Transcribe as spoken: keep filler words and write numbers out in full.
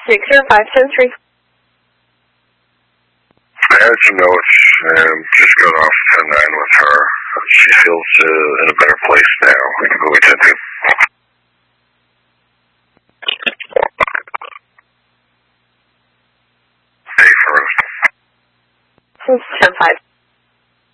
six zero five seven three. I had some notes and just got off ten nine with her. She feels uh, in a better place now. We can go into it. Hey, first. ten five.